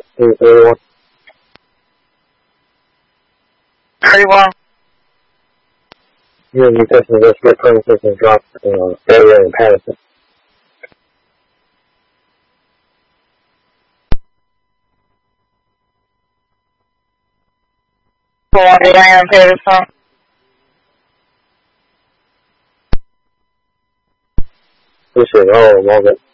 我可以吗？ 因为你这是一个学科的事情，主要very imperative。 我这样也配得上。 谢谢，然后我们